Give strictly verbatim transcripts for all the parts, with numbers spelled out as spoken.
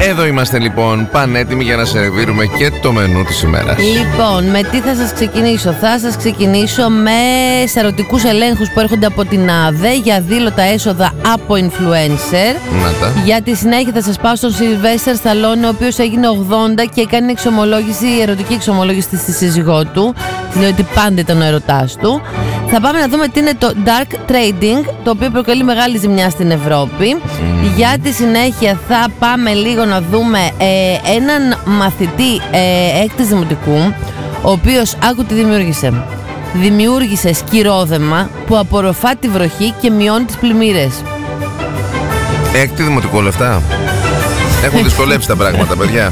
Εδώ είμαστε λοιπόν πανέτοιμοι για να σερβίρουμε και το μενού της ημέρας. Λοιπόν, με τι θα σας ξεκινήσω? Θα σας ξεκινήσω με σαρωτικούς ελέγχους που έρχονται από την ΑΔΕ για δήλωτα έσοδα από influencer. Να τα. Για τη συνέχεια θα σας πάω στον Σιλβέστερ Σταλόνε, ο οποίος έγινε ογδόντα και κάνει εξομολόγηση, ερωτική εξομολόγηση στη σύζυγό του. Τη λέει ότι πάντα ήταν ο ερωτάς του. Θα πάμε να δούμε τι είναι το dark trading, το οποίο προκαλεί μεγάλη ζημιά στην Ευρώπη. Mm. Για τη συνέχεια θα πάμε λίγο να δούμε ε, έναν μαθητή ε, έκτης δημοτικού, ο οποίος, άκου τι δημιούργησε. Δημιούργησε σκυρόδεμα που απορροφά τη βροχή και μειώνει τις πλημμύρες. Έκτη δημοτικού λεφτά. Έχουν δυσκολέψει τα πράγματα, παιδιά.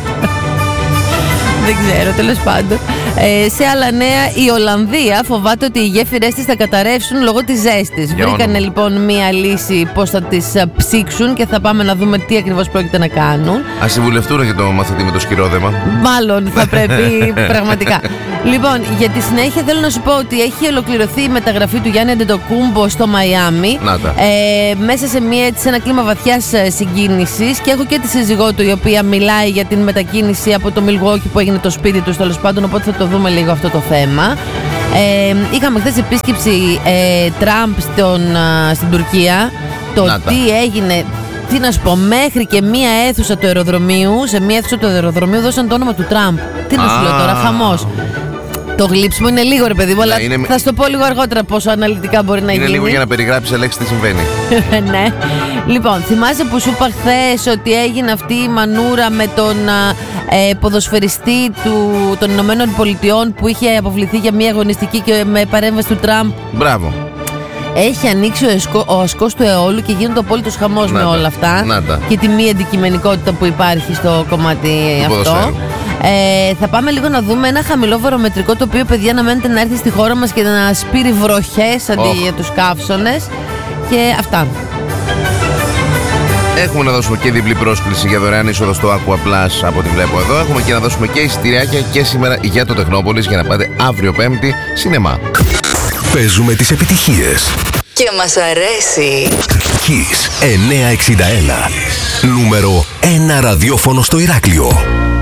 Δεν ξέρω, τέλος πάντων. Ε, σε άλλα νέα, η Ολλανδία φοβάται ότι οι γέφυρες της θα καταρρεύσουν λόγω της ζέστης. Βρήκανε λοιπόν μία λύση πώς θα τις ψήξουν και θα πάμε να δούμε τι ακριβώς πρόκειται να κάνουν. Ας συμβουλευτούν για το μαθητή με το σκυρόδεμα. Μάλλον θα πρέπει πραγματικά. Λοιπόν, για τη συνέχεια θέλω να σου πω ότι έχει ολοκληρωθεί η μεταγραφή του Γιάννη Αντετοκούμπο στο Μαϊάμι. Ε, μέσα σε, μια, σε ένα κλίμα βαθιάς συγκίνησης, και έχω και τη σύζυγό του η οποία μιλάει για την μετακίνηση από το Μιλγουόκι που έγινε το σπίτι του, τέλος πάντων, οπότε θα το δούμε λίγο αυτό το θέμα. Ε, είχαμε χθες επίσκεψη ε, Τραμπ στον, στην Τουρκία. Το να τι τα. έγινε, τι να σου πω, μέχρι και μία αίθουσα του αεροδρομίου, σε μία αίθουσα του αεροδρομίου δώσαν το όνομα του Τραμπ. Τι να σου λέω τώρα, χαμός. Το γλύψιμο είναι λίγο, ρε παιδί μου, αλλά είναι... θα σου το πω λίγο αργότερα πόσο αναλυτικά μπορεί να είναι γίνει. Είναι λίγο για να περιγράψεις, Αλέξη, τι συμβαίνει. Ναι. Λοιπόν, θυμάσαι που σου είπα χθες ότι έγινε αυτή η μανούρα με τον ε, ποδοσφαιριστή του, των Ηνωμένων Πολιτειών που είχε αποβληθεί για μια αγωνιστική και με παρέμβαση του Τραμπ? Μπράβο. Έχει ανοίξει ο, εσκο, ο ασκός του αιώλου και γίνεται απόλυτος χαμός με όλα αυτά. Και τη μη αντικειμενικότητα που υπάρχει στο κομμάτι αυτό. Ε, θα πάμε λίγο να δούμε ένα χαμηλό βαρομετρικό, το οποίο, παιδιά, αναμένεται να έρθει στη χώρα μας και να σπείρει βροχές αντί oh. για τους καύσονες. Και αυτά. Έχουμε να δώσουμε και διπλή πρόσκληση για δωρεάν είσοδο στο Aqua Plus, από ό,τι βλέπω εδώ. Έχουμε και να δώσουμε και εισιτηριάκια και σήμερα για το Τεχνόπολης για να πάτε αύριο Πέμπτη σινεμά. Παίζουμε τις επιτυχίες. Και μας αρέσει. Kiss εννιακόσια εξήντα ένα. Νούμερο ένα ραδιόφωνο στο Ηράκλειο.